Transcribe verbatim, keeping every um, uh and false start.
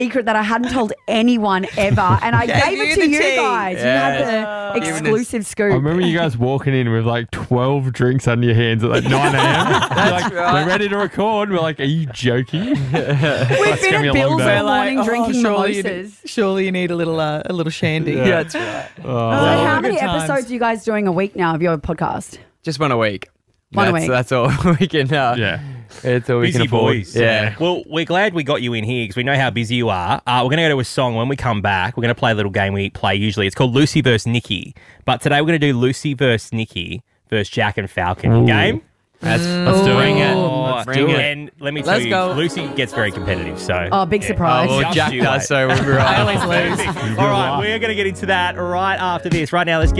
secret that I hadn't told anyone ever, and I gave it to you tea. guys. Yeah. You had the exclusive scoop. I remember you guys walking in with like twelve drinks under your hands at like nine a.m. like, right. We're ready to record. We're like, are you joking? We've been at Bill's all morning oh, drinking surely you, mimosas. surely you need a little uh, a little shandy. Yeah. That's right. So Oh. how many Good times. episodes are you guys doing a week now of your podcast? Just one a week. One a that's, week. That's all we can. Uh, Yeah. It's all we Busy can afford. boys. Yeah. Well, we're glad we got you in here because we know how busy you are. Uh, we're going to go to a song. When we come back, we're going to play a little game we play usually. It's called Lucy versus Nikki. But today we're going to do Lucy versus Nikki versus Jack and Falcon. Ooh. Game? That's, Let's do Bring it. it. Let's Bring do it. it. And let me tell Let's you, go. Lucy gets very competitive. So. Oh, big yeah. surprise. Oh, well, Just Jack you does, wait. so we're I right. always lose. All right, we're going to get into that right after this. Right now, let's get